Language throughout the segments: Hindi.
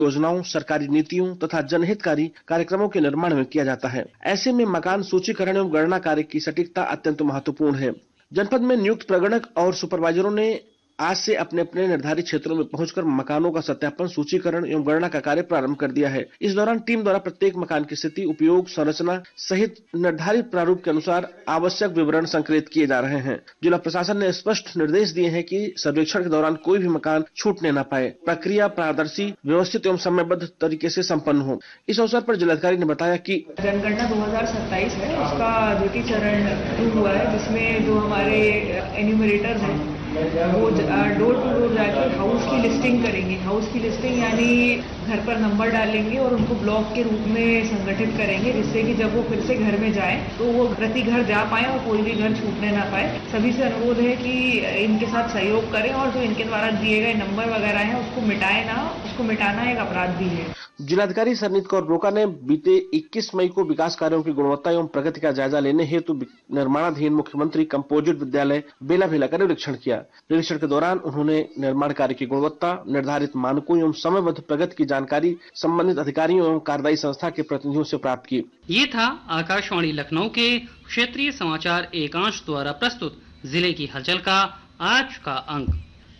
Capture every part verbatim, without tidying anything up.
योजनाओं, सरकारी नीतियों तथा जनहितकारी कार्यक्रमों के निर्माण में किया जाता है। ऐसे में मकान सूचीकरण एवं गणना कार्य की सटीकता अत्यंत महत्वपूर्ण है। जनपद में नियुक्त प्रगणक और सुपरवाइजरों ने आज से अपने अपने निर्धारित क्षेत्रों में पहुंचकर मकानों का सत्यापन, सूचीकरण एवं गणना का कार्य प्रारंभ कर दिया है। इस दौरान टीम द्वारा प्रत्येक मकान की स्थिति, उपयोग, संरचना सहित निर्धारित प्रारूप के अनुसार आवश्यक विवरण संकलित किए जा रहे हैं। जिला प्रशासन ने स्पष्ट निर्देश दिए हैं कि सर्वेक्षण के दौरान कोई भी मकान छूटने न पाए। प्रक्रिया पारदर्शी, व्यवस्थित एवं समयबद्ध तरीके से संपन्न हो। इस अवसर पर जिलाधिकारी ने बताया कि जनगणना दो हज़ार सत्ताईस है, उसका द्वितीय चरण शुरू हुआ है, जिसमें जो हमारे एन्यूमरेटर्स हैं वो डोर टू डोर जाकर हाउस की लिस्टिंग करेंगे। हाउस की लिस्टिंग यानी घर पर नंबर डालेंगे और उनको ब्लॉक के रूप में संगठित करेंगे, जिससे कि जब वो फिर से घर में जाएं तो वो प्रति घर जा पाए और कोई भी घर छूटने ना पाए। सभी से अनुरोध है कि इनके साथ सहयोग करें और जो इनके द्वारा दिए गए नंबर वगैरह हैं उसको मिटाए ना, उसको मिटाना एक अपराध भी है। जिलाधिकारी सरनीत कौर रोका ने बीते इक्कीस मई को विकास कार्यों की गुणवत्ता एवं प्रगति का जायजा लेने हेतु निर्माणाधीन मुख्यमंत्री कंपोजिट विद्यालय बेलाभिला का निरीक्षण किया। निरीक्षण के दौरान उन्होंने निर्माण कार्य की गुणवत्ता, निर्धारित मानकों एवं समयबद्ध प्रगति की जानकारी संबंधित अधिकारियों एवं कार्यदायी संस्था के प्रतिनिधियों से प्राप्त की। ये था आकाशवाणी लखनऊ के क्षेत्रीय समाचार एकांश द्वारा प्रस्तुत जिले की हलचल का आज का अंक।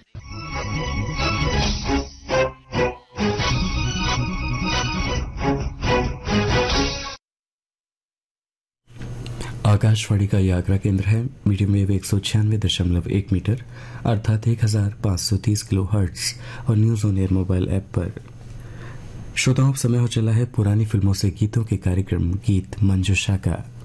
आकाशवाणी का ये आगरा केंद्र है। मीडियम वेव एक सौ छियानवे दशमलव एक मीटर अर्थात एक हजार पाँच सौ तीस किलो हर्ट्ज और news on air mobile app पर। श्रोताओं, समय हो चला है पुरानी फिल्मों से गीतों के कार्यक्रम गीत मंजूषा का।